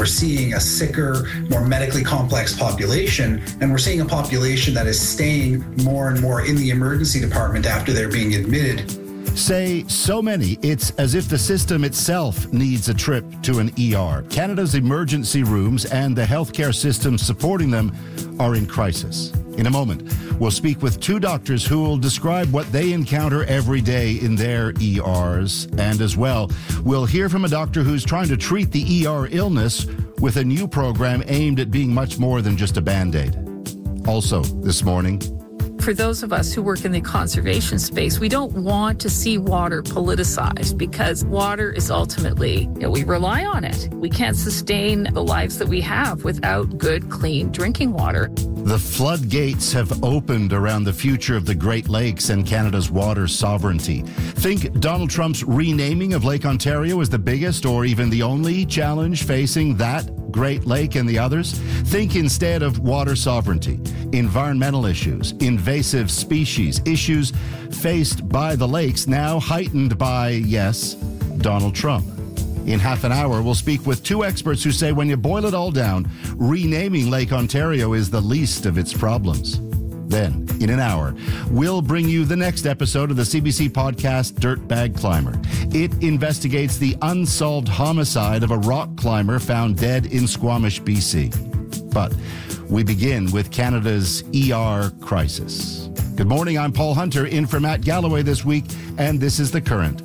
we're seeing a sicker, more medically complex population, and we're seeing a population that is staying more and more in the emergency department after they're being admitted. Say so many, it's as if the system itself needs a trip to an ER. Canada's emergency rooms and the healthcare system supporting them are in crisis. In a moment, we'll speak with two doctors who will describe what they encounter every day in their ERs. And as well, we'll hear from a doctor who's trying to treat the ER illness with a new program aimed at being much more than just a Band-Aid. Also, this morning, for those of us who work in the conservation space, we don't want to see water politicized because water is ultimately, we rely on it. We can't sustain the lives that we have without good, clean drinking water. The floodgates have opened around the future of the Great Lakes and Canada's water sovereignty. Think Donald Trump's renaming of Lake Ontario is the biggest or even the only challenge facing that Great Lake and the others? Think instead of water sovereignty, environmental issues, invasive species, issues faced by the lakes, now heightened by, yes, Donald Trump. In half an hour, we'll speak with two experts who say when you boil it all down, renaming Lake Ontario is the least of its problems. Then, in an hour, we'll bring you the next episode of the CBC podcast, Dirtbag Climber. It investigates the unsolved homicide of a rock climber found dead in Squamish, BC. But we begin with Canada's ER crisis. Good morning, I'm Paul Hunter, in for Matt Galloway this week, and this is The Current.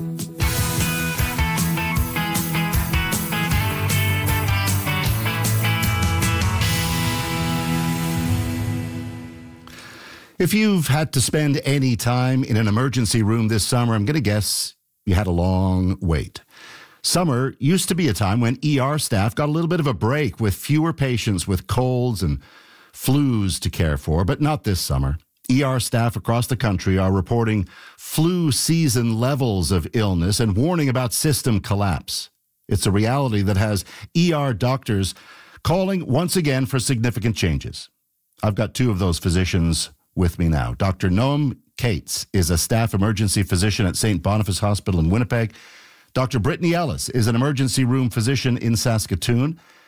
If you've had to spend any time in an emergency room this summer, I'm going to guess you had a long wait. Summer used to be a time when ER staff got a little bit of a break with fewer patients with colds and flus to care for, but not this summer. ER staff across the country are reporting flu season levels of illness and warning about system collapse. It's a reality that has ER doctors calling once again for significant changes. I've got two of those physicians with me now. Dr. Noam Cates is a staff emergency physician at St. Boniface Hospital in Winnipeg. Dr. Brittany Ellis is an emergency room physician in Saskatoon.